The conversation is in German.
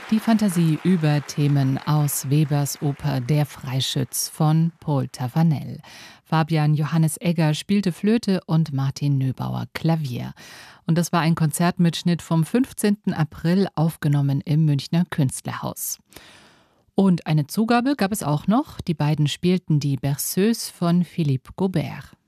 Die Fantasie über Themen aus Webers Oper Der Freischütz von Paul Tavanel. Fabian Johannes Egger spielte Flöte und Martin Nöbauer Klavier. Und das war ein Konzertmitschnitt vom 15. April, aufgenommen im Münchner Künstlerhaus. Und eine Zugabe gab es auch noch. Die beiden spielten die Berceuse von Philippe Gaubert.